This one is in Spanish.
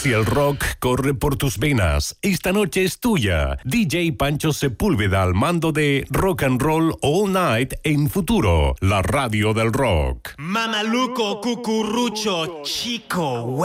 Si el rock corre por tus venas, esta noche es tuya. DJ Pancho Sepúlveda al mando de Rock and Roll All Night en Futuro, la radio del rock. Mamaluco, cucurrucho, chico,